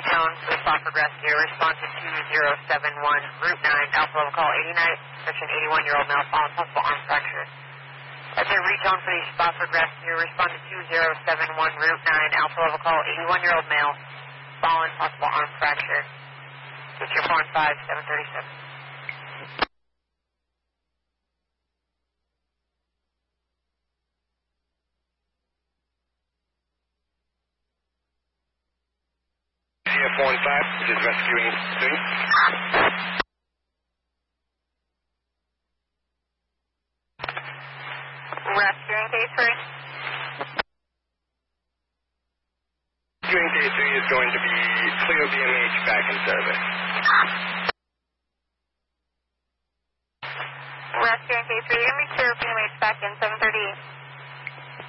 Jones with Spofford Rescue. Respond to 2071, Route 9, Alpha Level Call 89, Section 81-year-old male, following possible arm fracture. That's a reach-on for the Spofford Rescue. Respond to 2071, Route 9, Alpha Level Call 81-year-old male, following possible arm fracture. It's your 415-737. CF-15, which is rescuing soon. Rescuing K3. Rescuing K3 is going to be Clio BMH back in service.